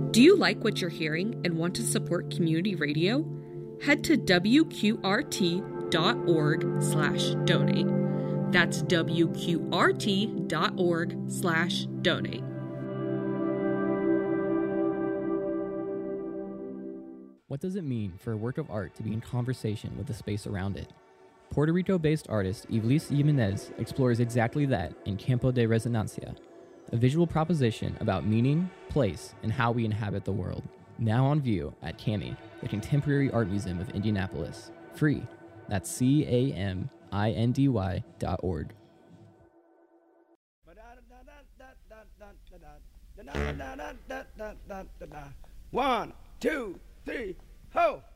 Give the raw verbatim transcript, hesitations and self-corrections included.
Do you like what you're hearing and want to support community radio? Head to W Q R T dot org slash donate. That's W Q R T dot org slash donate. What does it mean for a work of art to be in conversation with the space around it? Puerto Rico-based artist Iblis Jimenez explores exactly that in Campo de Resonancia, a visual proposition about meaning, place, and how we inhabit the world. Now on view at CAMI, the Contemporary Art Museum of Indianapolis. Free. That's C A M I N D Y dot org. One, two, three, ho!